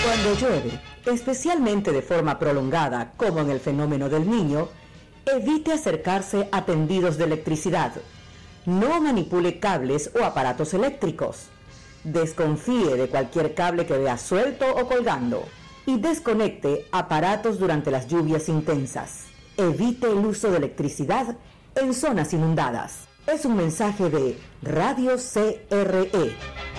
Cuando llueve, especialmente de forma prolongada, como en el fenómeno del Niño, evite acercarse a tendidos de electricidad. No manipule cables o aparatos eléctricos. Desconfíe de cualquier cable que vea suelto o colgando. Y desconecte aparatos durante las lluvias intensas. Evite el uso de electricidad en zonas inundadas. Es un mensaje de Radio CRE.